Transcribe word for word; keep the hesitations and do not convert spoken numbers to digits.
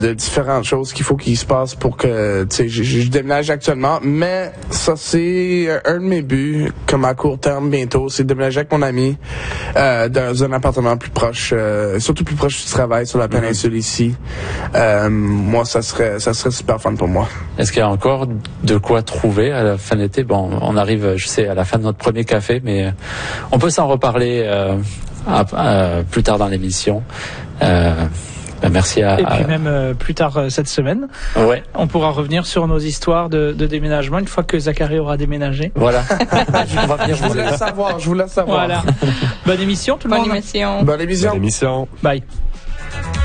de différentes choses qu'il faut qu'il se passe pour que, tu sais, je, je déménage actuellement, mais ça, c'est un de mes buts, comme à court terme bientôt, c'est de déménager avec mon ami euh, dans un appartement plus proche, euh, surtout plus proche du travail, sur la péninsule mm-hmm. ici. Euh, moi, ça serait ça serait super fun pour moi. Est-ce qu'il y a encore de quoi trouver à la fin de l'été? Bon, on arrive, je sais, à la fin de notre premier café, mais on peut s'en reparler euh, à, à, plus tard dans l'émission. Euh, Merci à. Et puis même euh, plus tard euh, cette semaine, ouais. on pourra revenir sur nos histoires de, de déménagement une fois que Zachary aura déménagé. Voilà. je, va venir je vous laisse savoir. Je vous laisse savoir. Voilà. Bonne émission tout le Bonne monde. Émission. Bonne émission. Bonne émission. Bye.